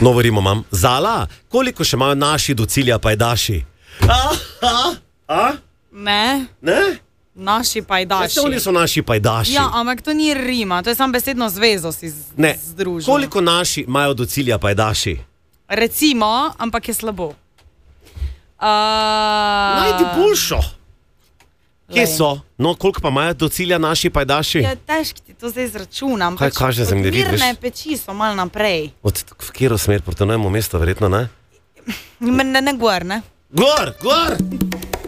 Novo rimo imam. Zala, koliko še imajo naši do cilja pajdaši? Ne? Naši pajdaši. Oni so naši pajdaši. Ja, ampak to ni rima, to je samo besedno zvezo si združil. Koliko naši imajo do cilja pajdaši? Recimo, ampak je slabo. Najdi boljšo. Kje so? No, koliko pa imajo do cilja naši pajdaši? Ja, težko ti to zdaj izračunam. Kaj kaže zemljevid, veš? Mirne peči so malo naprej. V katero smer? Proti novemu mestu, verjetno, ne? Ne gor, ne? Gor!